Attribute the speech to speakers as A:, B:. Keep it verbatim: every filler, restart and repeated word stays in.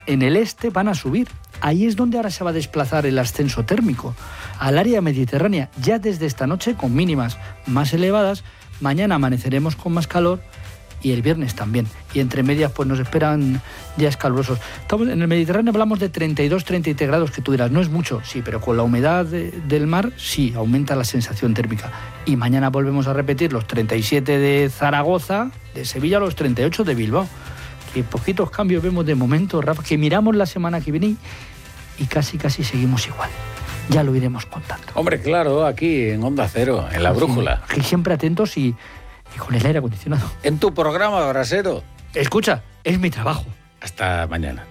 A: en el este van a subir. Ahí es donde ahora se va a desplazar el ascenso térmico, al área mediterránea, ya desde esta noche con mínimas más elevadas. Mañana amaneceremos con más calor y el viernes también. Y entre medias pues nos esperan días calurosos. Estamos en el Mediterráneo, hablamos de treinta y dos, treinta y tres grados, que tú dirás, no es mucho. Sí, pero con la humedad de, del mar, sí, aumenta la sensación térmica. Y mañana volvemos a repetir los treinta y siete de Zaragoza, de Sevilla, los treinta y ocho de Bilbao. Que poquitos cambios vemos de momento, Rafa, que miramos la semana que viene y casi, casi seguimos igual. Ya lo iremos contando.
B: Hombre, claro, aquí en Onda Cero, en La Brújula.
A: Sí, siempre atentos y, y con el aire acondicionado.
B: En tu programa, Brasero.
A: Escucha, es mi trabajo.
B: Hasta mañana.